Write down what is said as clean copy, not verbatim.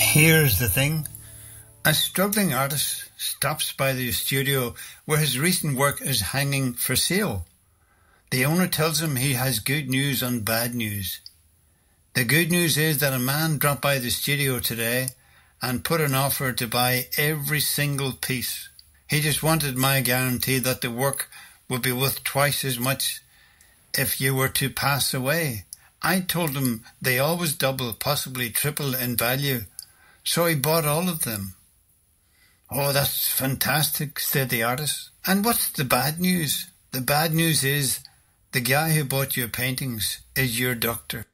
Here's the thing. A struggling artist stops by the studio where his recent work is hanging for sale. The owner tells him he has good news on bad news. The good news is that a man dropped by the studio today and put an offer to buy every single piece. He just wanted my guarantee that the work would be worth twice as much if you were to pass away. I told him they always double, possibly triple in value, so he bought all of them. "Oh, that's fantastic," said the artist. "And what's the bad news?" "The bad news is the guy who bought your paintings is your doctor."